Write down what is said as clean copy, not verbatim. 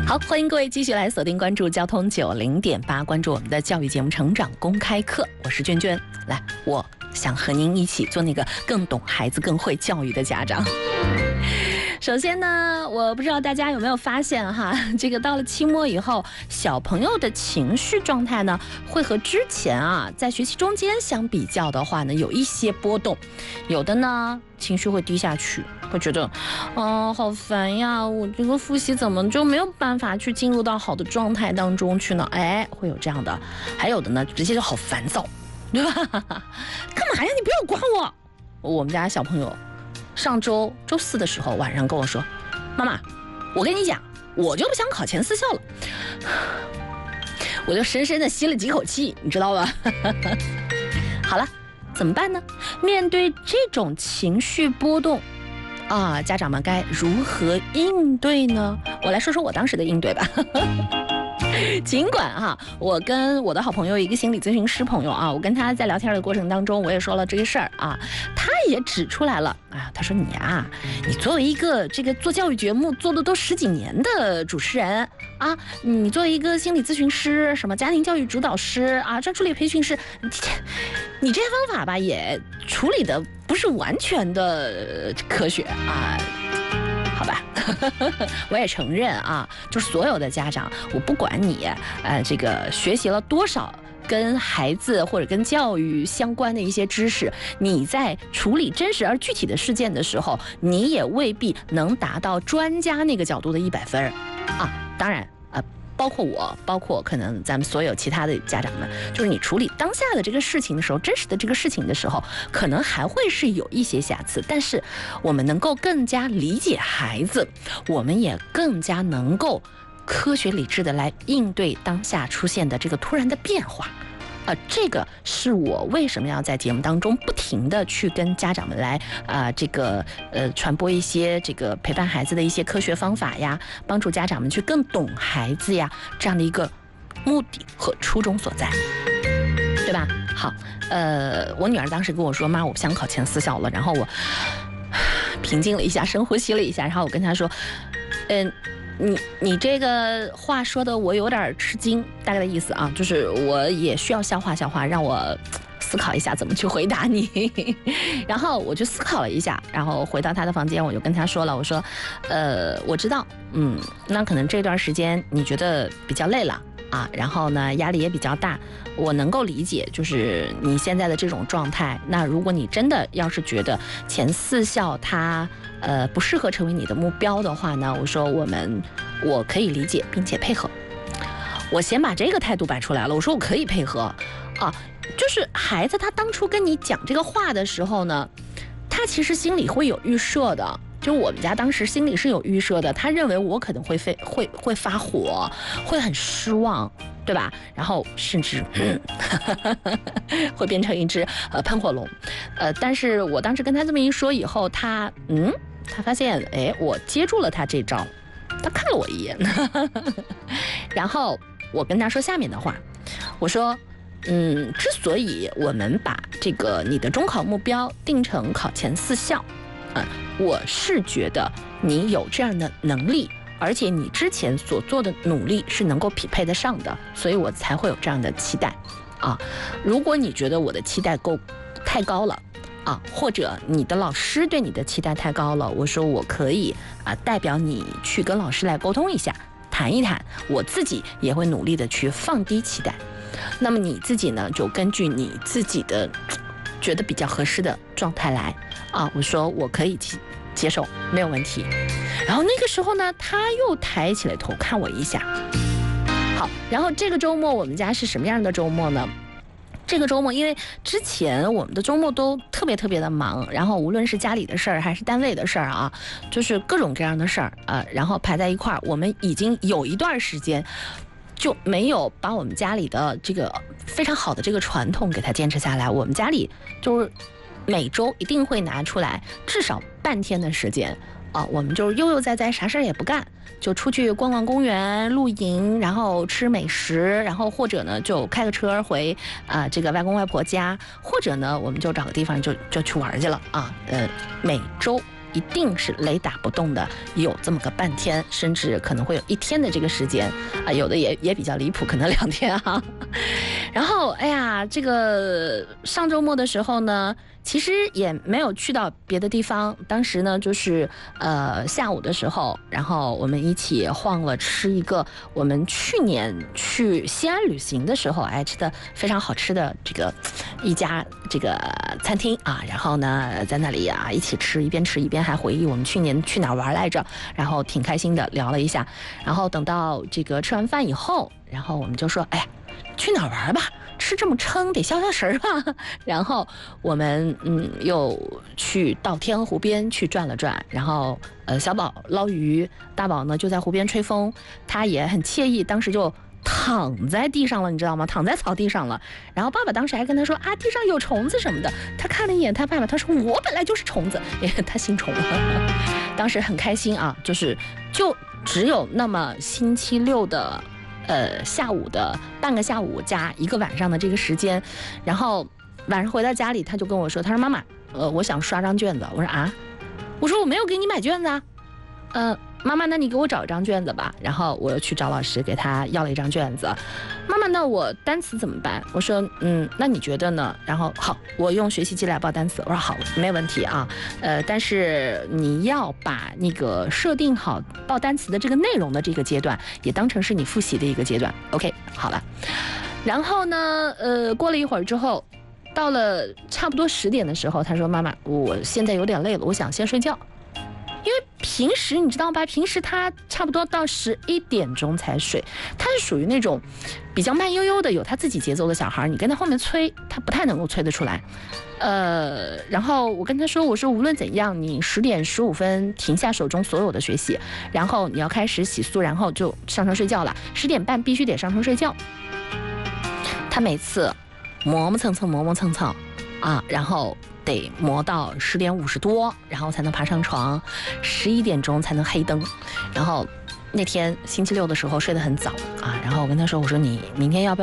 好，欢迎各位继续来锁定关注交通90.8，关注我们的教育节目《成长公开课》，我是娟娟。来，我想和您一起做那个更懂孩子、更会教育的家长。首先呢，我不知道大家有没有发现哈，这个到了期末以后，小朋友的情绪状态呢，会和之前在学期中间相比较的话呢，有一些波动。有的呢，情绪会低下去，会觉得，好烦呀，我这个复习怎么就没有办法去进入到好的状态当中去呢？会有这样的。还有的呢，直接就好烦躁，对吧？干嘛呀？你不要管我！我们家小朋友。上周四的时候晚上跟我说，妈妈，我跟你讲，我就不想考前4校了。我就深深的吸了几口气，你知道吧？好了，怎么办呢？面对这种情绪波动家长们该如何应对呢？我来说说我当时的应对吧。尽管我跟我的好朋友一个心理咨询师朋友我跟他在聊天的过程当中，我也说了这个事儿他也指出来了他说你作为一个这个做教育节目做的都10几年的主持人你作为一个心理咨询师，什么家庭教育指导师专注力培训师，你这些方法吧也处理的不是完全的科学好吧，我也承认就是所有的家长，我不管你这个学习了多少跟孩子或者跟教育相关的一些知识，你在处理真实而具体的事件的时候，你也未必能达到专家那个角度的100分当然包括我，包括可能咱们所有其他的家长们，就是你处理当下的这个事情的时候，真实的这个事情的时候，可能还会是有一些瑕疵，但是我们能够更加理解孩子，我们也更加能够科学理智的来应对当下出现的这个突然的变化。这个是我为什么要在节目当中不停的去跟家长们来传播一些这个陪伴孩子的一些科学方法呀，帮助家长们去更懂孩子呀，这样的一个目的和初衷所在，对吧？好，我女儿当时跟我说，妈，我不想考前4校了，然后我平静了一下，深呼吸了一下，然后我跟她说，你这个话说的我有点吃惊，大概的意思就是我也需要消化消化，让我思考一下怎么去回答你。然后我就思考了一下，然后回到他的房间，我就跟他说了，我说我知道那可能这段时间你觉得比较累了然后呢压力也比较大，我能够理解就是你现在的这种状态。那如果你真的要是觉得前4校它不适合成为你的目标的话呢，我说我可以理解并且配合。我先把这个态度摆出来了，我说我可以配合就是孩子他当初跟你讲这个话的时候呢，他其实心里会有预设的，就我们家当时心里是有预设的，他认为我可能会发火，会很失望，对吧？然后甚至会变成一只喷火龙。但是我当时跟他这么一说以后，他发现我接住了他这招，他看了我一眼，然后我跟他说下面的话，我说之所以我们把这个你的中考目标定成考前4校，我是觉得你有这样的能力，而且你之前所做的努力是能够匹配得上的，所以我才会有这样的期待如果你觉得我的期待太高了或者你的老师对你的期待太高了，我说我可以代表你去跟老师来沟通一下，谈一谈，我自己也会努力的去放低期待。那么你自己呢，就根据你自己的觉得比较合适的状态来我说我可以接受，没有问题。然后那个时候呢，他又抬起来头看我一下。好，然后这个周末我们家是什么样的周末呢？这个周末因为之前我们的周末都特别特别的忙，然后无论是家里的事儿还是单位的事儿就是各种各样的事儿然后排在一块儿，我们已经有一段时间就没有把我们家里的这个非常好的这个传统给它坚持下来。我们家里就是每周一定会拿出来至少半天的时间我们就是悠悠哉哉，啥事儿也不干，就出去逛逛公园、露营，然后吃美食，然后或者呢就开个车回这个外公外婆家，或者呢我们就找个地方就去玩去了每周一定是雷打不动的，有这么个半天，甚至可能会有1天的这个时间啊，有的也比较离谱，可能2天哈。然后哎呀，这个上周末的时候呢，其实也没有去到别的地方。当时呢，就是下午的时候，然后我们一起晃了吃一个我们去年去西安旅行的时候吃的非常好吃的这个一家这个餐厅啊。然后呢，在那里啊一起吃，一边吃一边还回忆我们去年去哪玩来着，然后挺开心的聊了一下。然后等到这个吃完饭以后，然后我们就说，哎呀，去哪玩吧？吃这么撑得消消食吧。然后我们又去到天鹅湖边去转了转，然后小宝捞鱼，大宝呢就在湖边吹风，他也很惬意，当时就躺在地上了，你知道吗？躺在草地上了。然后爸爸当时还跟他说啊，地上有虫子什么的。他看了一眼他爸爸，他说我本来就是虫子，他姓虫。当时很开心啊，就只有那么星期六的下午的半个下午加1个晚上的这个时间。然后晚上回到家里，他就跟我说，他说妈妈，我想刷张卷子。我说啊，我说我没有给你买卷子啊。妈妈，那你给我找一张卷子吧。然后我又去找老师给他要了一张卷子。妈妈，那我单词怎么办？我说那你觉得呢？然后好，我用学习机来报单词。我说好，没问题啊。但是你要把那个设定好报单词的这个内容的这个阶段，也当成是你复习的一个阶段。OK， 好了。然后呢，过了一会儿之后，到了差不多10点的时候，他说妈妈，我现在有点累了，我想先睡觉。因为平时你知道吧，平时他差不多到11点钟才睡，他是属于那种比较慢悠悠的，有他自己节奏的小孩，你跟他后面催，他不太能够催得出来。然后我跟他说，我说无论怎样，你10点15分停下手中所有的学习，然后你要开始洗漱，然后就上床睡觉了，10点半必须得上床睡觉。他每次磨磨蹭蹭啊，然后得磨到10点50多，然后才能爬上床，11点钟才能黑灯。然后那天星期六的时候睡得很早啊，然后我跟他说，我说你明天要不要